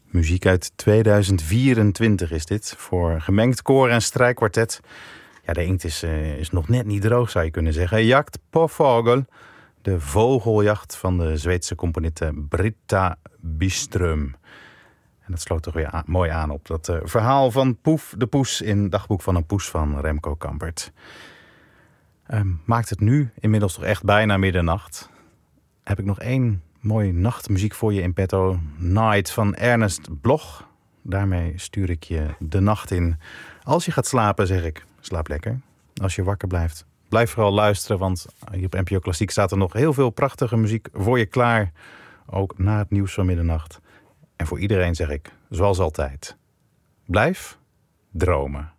Muziek uit 2024 is dit, voor gemengd koor en strijkkwartet. Ja, de inkt is nog net niet droog, zou je kunnen zeggen. Jakt på fågel, de vogeljacht van de Zweedse componiste Britta Byström. En dat sloot toch weer mooi aan op dat verhaal van Poef de Poes in Dagboek van een Poes van Remco Kampert. Maakt het nu inmiddels toch echt bijna middernacht. Heb ik nog één mooie nachtmuziek voor je in petto. Night van Ernest Bloch. Daarmee stuur ik je de nacht in. Als je gaat slapen, zeg ik, slaap lekker. Als je wakker blijft, blijf vooral luisteren, want hier op NPO Klassiek staat er nog heel veel prachtige muziek voor je klaar. Ook na het nieuws van middernacht. En voor iedereen zeg ik, zoals altijd, blijf dromen.